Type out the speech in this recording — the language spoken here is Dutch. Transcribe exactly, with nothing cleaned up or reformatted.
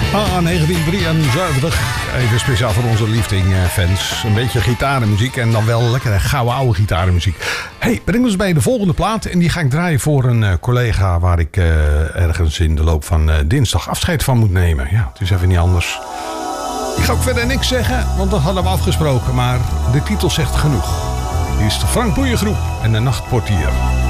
Ah, negentien drieënzeventig. Even speciaal voor onze liefding-fans. Een beetje gitarenmuziek en dan wel lekkere gouden oude gitarenmuziek. Hey, breng ons bij de volgende plaat. En die ga ik draaien voor een uh, collega waar ik uh, ergens in de loop van uh, dinsdag afscheid van moet nemen. Ja, het is even niet anders. Ik ga ook verder niks zeggen, want dat hadden we afgesproken. Maar de titel zegt genoeg. Hier is de Frank Boeien Groep en de Nachtportier.